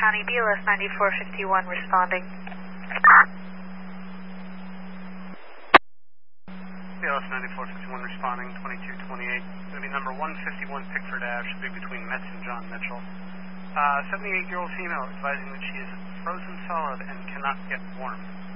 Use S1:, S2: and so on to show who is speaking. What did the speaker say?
S1: County, BLS 9451 responding.
S2: BLS 9451 responding, 2228. Going to be number 151 Pickford Ave, should be between Metz and John Mitchell. 78-year-old female advising that she is frozen solid and cannot get warm.